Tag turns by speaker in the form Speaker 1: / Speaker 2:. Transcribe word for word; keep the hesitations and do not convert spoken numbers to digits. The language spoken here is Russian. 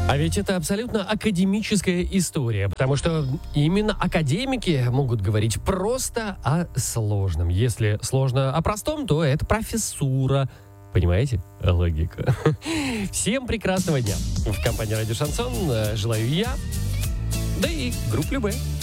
Speaker 1: А ведь это абсолютно академическая история, потому что именно академики могут говорить просто о сложном. Если сложно о простом, то это профессура. Понимаете? Логика. Всем прекрасного дня. В компании «Радио Шансон» желаю я, да и группа Любэ.